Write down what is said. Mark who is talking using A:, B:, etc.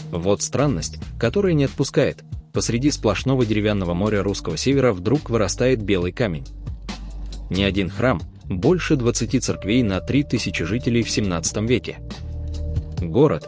A: Вот странность, которая не отпускает. Посреди сплошного деревянного моря русского севера вдруг вырастает белый камень. Ни один храм, больше 20 церквей на 3000 жителей в 17 веке. Город,